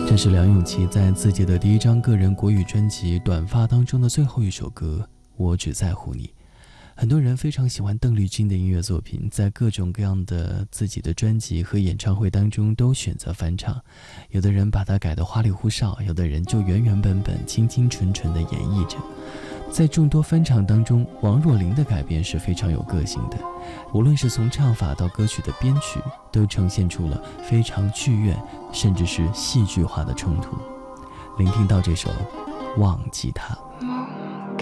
这是梁咏琪在自己的第一张个人国语专辑《短发》当中的最后一首歌《我只在乎你》。很多人非常喜欢邓丽君的音乐作品，在各种各样的自己的专辑和演唱会当中都选择翻唱，有的人把它改得花里胡哨，有的人就原原本本清清纯纯地演绎着。在众多翻唱当中，王若琳的改编是非常有个性的，无论是从唱法到歌曲的编曲，都呈现出了非常剧院甚至是戏剧化的冲突。聆听到这首《忘记他》。